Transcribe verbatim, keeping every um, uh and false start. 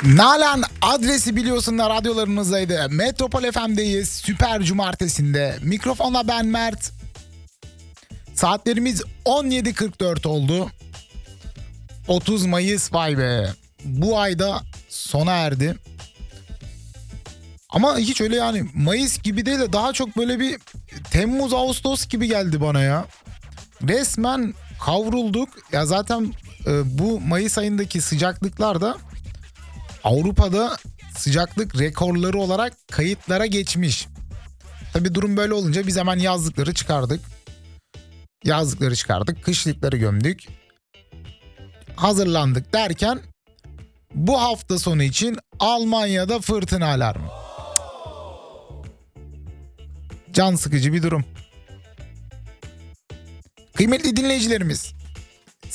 Nalan adresi biliyorsunlar, radyolarınızdaydı. Metropol F M'deyiz. Süper Cumartesi'nde. Mikrofonla ben Mert. Saatlerimiz on yedi kırk dört oldu. otuz Mayıs, vay be. Bu ayda sona erdi. Ama hiç öyle yani Mayıs gibi değil de daha çok böyle bir Temmuz Ağustos gibi geldi bana ya. Resmen kavrulduk. Ya zaten e, bu Mayıs ayındaki sıcaklıklar da Avrupa'da sıcaklık rekorları olarak kayıtlara geçmiş. Tabii durum böyle olunca biz hemen yazlıkları çıkardık. Yazlıkları çıkardık, kışlıkları gömdük. Hazırlandık derken bu hafta sonu için Almanya'da fırtına alarmı. Can sıkıcı bir durum. Kıymetli dinleyicilerimiz,